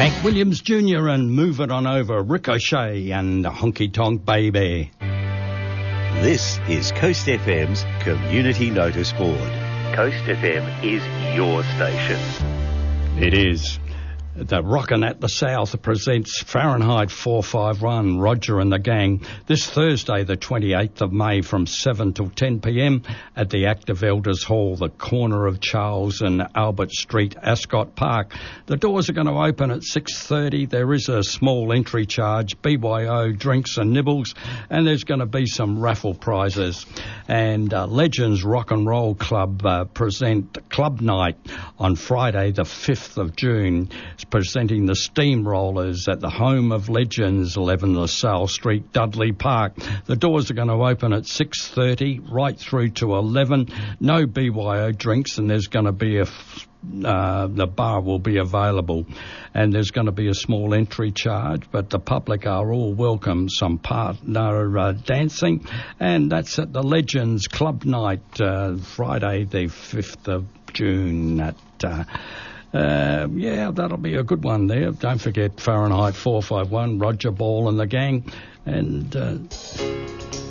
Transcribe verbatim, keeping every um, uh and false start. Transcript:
Hank Williams Junior and Move It On Over, Ricochet and Honky Tonk Baby. This is Coast F M's Community Notice Board. Coast F M is your station. It is. The Rockin' at the South presents Fahrenheit four five one, Roger and the Gang, this Thursday, the twenty-eighth of May, from seven till ten p m at the Active Elders Hall, the corner of Charles and Albert Street, Ascot Park. The doors are going to open at six thirty. There is a small entry charge, B Y O, drinks and nibbles, and there's going to be some raffle prizes. And uh, Legends Rock and Roll Club uh, present Club Night on Friday, the fifth of June. Presenting the Steamrollers at the home of Legends, eleven LaSalle Street, Dudley Park. The doors are going to open at six thirty right through to eleven. No B Y O drinks, and there's going to be a uh, the bar will be available, and there's going to be a small entry charge, but the public are all welcome. Some partner uh, dancing, and that's at the Legends Club Night, uh, Friday the fifth of June at uh, Uh, yeah, that'll be a good one there. Don't forget Fahrenheit four five one, Roger Ball and the Gang. And uh,